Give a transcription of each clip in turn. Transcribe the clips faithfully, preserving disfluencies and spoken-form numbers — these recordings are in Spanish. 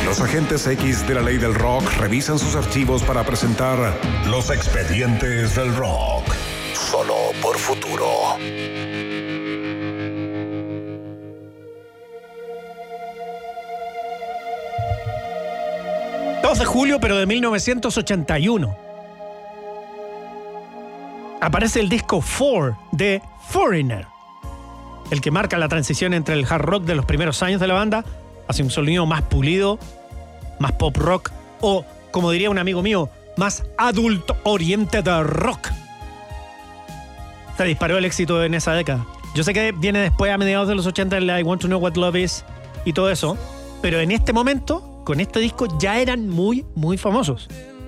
Los agentes X de la ley del rock revisan sus archivos para presentar Los Expedientes del Rock. Solo por Futuro. dos de julio, pero de mil novecientos ochenta y uno. Aparece el disco Four de Foreigner, el que marca la transición entre el hard rock de los primeros años de la banda hacia un sonido más pulido, más pop rock o, como diría un amigo mío, más adult oriented rock. Se disparó el éxito en esa década. Yo sé que viene después, a mediados de los ochenta, el I Want to Know What Love Is y todo eso, pero en este momento, con este disco, ya eran muy, muy famosos.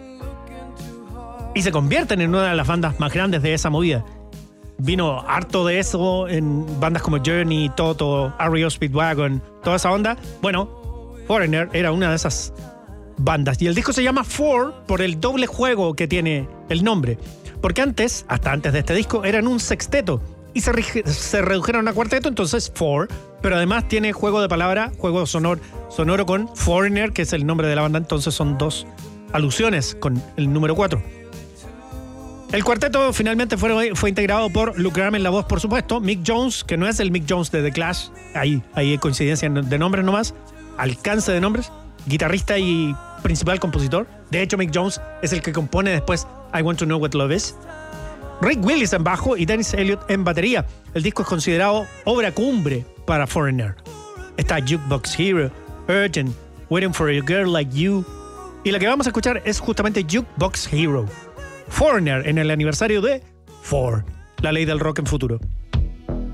Y se convierten en una de las bandas más grandes de esa movida. Vino harto de eso en bandas como Journey, Toto, R E O Speedwagon, toda esa onda. Bueno, Foreigner era una de esas bandas. Y el disco se llama Four por el doble juego que tiene el nombre. Porque antes, hasta antes de este disco, eran un sexteto. Y se, se redujeron a cuarteto, entonces Four. Pero además tiene juego de palabra, juego sonor, sonoro con Foreigner, que es el nombre de la banda. Entonces son dos alusiones con el número cuatro. El cuarteto finalmente fue, fue integrado por Luke Graham en la voz, por supuesto, Mick Jones, que no es el Mick Jones de The Clash, ahí hay coincidencia de nombres nomás, alcance de nombres, guitarrista y principal compositor. De hecho, Mick Jones es el que compone después I Want to Know What Love Is. Rick Willis en bajo y Dennis Elliott en batería. El disco es considerado obra cumbre para Foreigner. Está Jukebox Hero, Urgent, Waiting for a Girl Like You. Y la que vamos a escuchar es justamente Jukebox Hero. Foreigner en el aniversario de Four, la ley del rock en futuro.